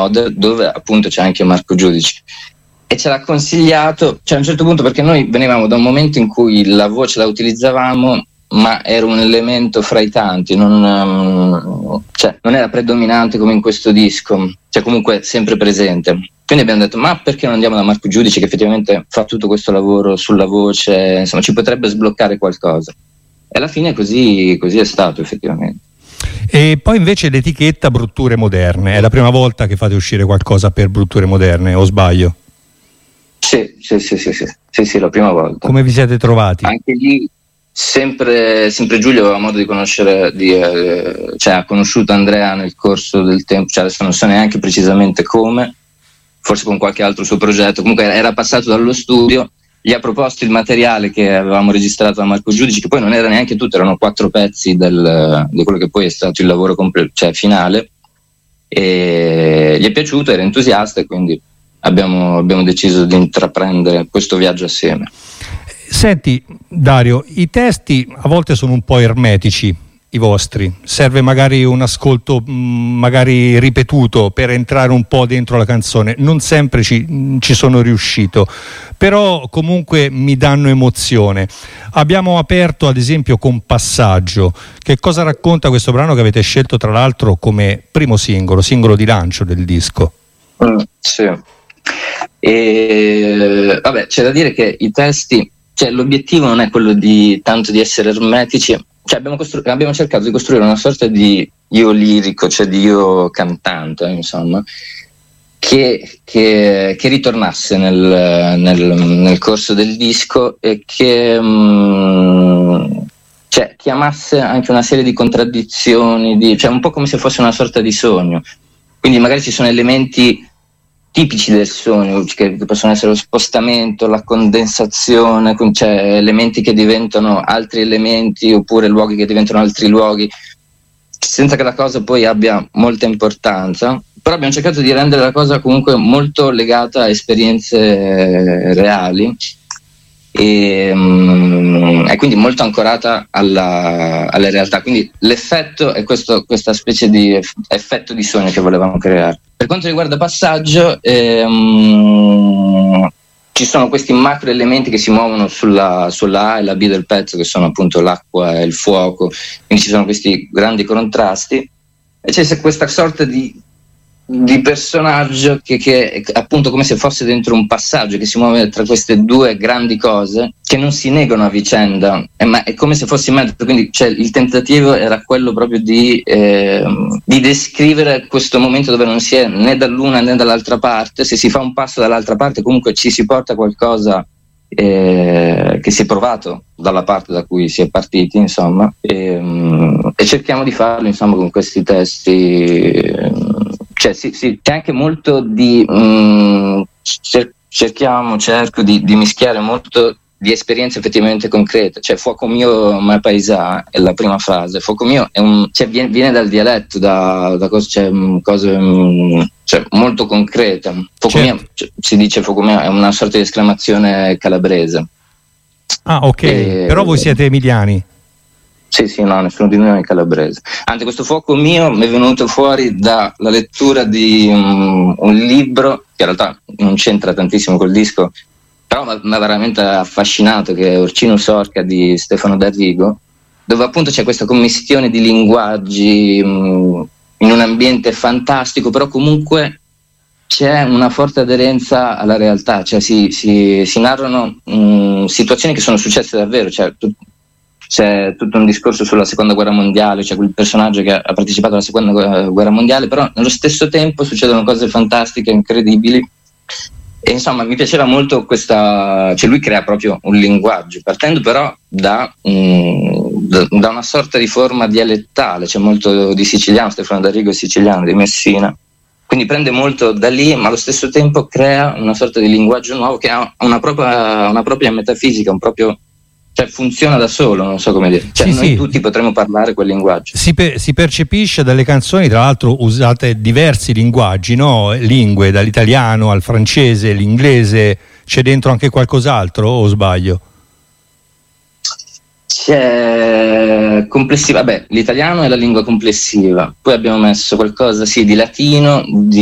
dove appunto c'è anche Marco Giudici, e ce l'ha consigliato, cioè a un certo punto, perché noi venivamo da un momento in cui la voce la utilizzavamo ma era un elemento fra i tanti, non era predominante come in questo disco, cioè comunque sempre presente. Quindi abbiamo detto, ma perché non andiamo da Marco Giudici, che effettivamente fa tutto questo lavoro sulla voce, insomma ci potrebbe sbloccare qualcosa. E alla fine così è stato effettivamente. E poi invece l'etichetta Brutture Moderne, è la prima volta che fate uscire qualcosa per Brutture Moderne, o sbaglio? Sì, la prima volta. Come vi siete trovati? Anche lì sempre Giulio aveva modo di conoscere, ha conosciuto Andrea nel corso del tempo, cioè adesso non so neanche precisamente come, forse con qualche altro suo progetto, comunque era passato dallo studio, gli ha proposto il materiale che avevamo registrato da Marco Giudici, che poi non era neanche tutto, erano 4 pezzi di quello che poi è stato il lavoro finale, e gli è piaciuto, era entusiasta, e quindi abbiamo deciso di intraprendere questo viaggio assieme. Senti Dario, i testi a volte sono un po' ermetici, i vostri, serve magari un ascolto magari ripetuto per entrare un po' dentro la canzone, non sempre ci sono riuscito, però comunque mi danno emozione. Abbiamo aperto ad esempio con Passaggio. Che cosa racconta questo brano che avete scelto tra l'altro come primo singolo di lancio del disco? Sì, e vabbè, c'è da dire che i testi, cioè l'obiettivo non è quello di tanto di essere ermetici, cioè abbiamo cercato di costruire una sorta di io lirico, cioè di io cantante, insomma, che ritornasse nel corso del disco e che chiamasse anche una serie di contraddizioni, cioè un po' come se fosse una sorta di sogno. Quindi magari ci sono elementi tipici del sogno, che possono essere lo spostamento, la condensazione, cioè elementi che diventano altri elementi, oppure luoghi che diventano altri luoghi, senza che la cosa poi abbia molta importanza. Però abbiamo cercato di rendere la cosa comunque molto legata a esperienze reali e quindi molto ancorata alla realtà. Quindi l'effetto è questa specie di effetto di sogno che volevamo creare. Per quanto riguarda Passaggio, ci sono questi macro elementi che si muovono sulla A e la B del pezzo, che sono appunto l'acqua e il fuoco, quindi ci sono questi grandi contrasti, e c'è questa sorta di personaggio che è appunto come se fosse dentro un passaggio, che si muove tra queste due grandi cose che non si negano a vicenda, ma è come se fosse in mezzo. Quindi il tentativo era quello proprio di descrivere questo momento dove non si è né dall'una né dall'altra parte. Se si fa un passo dall'altra parte comunque ci si porta qualcosa che si è provato dalla parte da cui si è partiti, insomma, e cerchiamo di farlo, insomma, con questi testi. C'è anche molto di cerco di mischiare molto di esperienze effettivamente concrete. Cioè Fuoco mio ma paesà è la prima frase. Fuoco mio viene dal dialetto, da cose molto concrete. Fuoco mio, si dice fuoco mio, è una sorta di esclamazione calabrese. Ah, ok, però voi siete emiliani. Sì, no, nessuno di noi è calabrese. Anzi, questo fuoco mio mi è venuto fuori dalla lettura di un libro, che in realtà non c'entra tantissimo col disco, però mi ha veramente affascinato, che è Orcinus Orca di Stefano D'Arrigo, dove appunto c'è questa commistione di linguaggi in un ambiente fantastico, però comunque c'è una forte aderenza alla realtà, cioè si narrano situazioni che sono successe davvero, cioè c'è tutto un discorso sulla seconda guerra mondiale, c'è quel personaggio che ha partecipato alla seconda guerra mondiale, però nello stesso tempo succedono cose fantastiche, incredibili, e insomma mi piaceva molto cioè lui crea proprio un linguaggio, partendo però da una sorta di forma dialettale. C'è molto di siciliano, Stefano D'Arrigo è siciliano, di Messina, quindi prende molto da lì, ma allo stesso tempo crea una sorta di linguaggio nuovo che ha una propria metafisica, cioè funziona da solo, non so come dire. Cioè noi tutti potremmo parlare quel linguaggio. Si percepisce dalle canzoni, tra l'altro usate diversi linguaggi, no? Lingue, dall'italiano al francese, l'inglese. C'è dentro anche qualcos'altro o sbaglio? C'è complessiva, l'italiano è la lingua complessiva, poi abbiamo messo qualcosa di latino,